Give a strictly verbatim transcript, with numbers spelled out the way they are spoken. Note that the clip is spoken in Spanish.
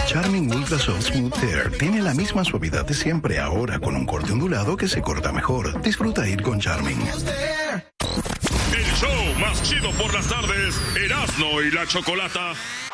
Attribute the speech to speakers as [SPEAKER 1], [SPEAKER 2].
[SPEAKER 1] Charmin Ultra Soft Smooth Hair tiene la misma suavidad de siempre, ahora con un corte ondulado que se corta mejor. Disfruta ir con Charmin.
[SPEAKER 2] El show más chido por las tardes, Erasmo y la Chocolata.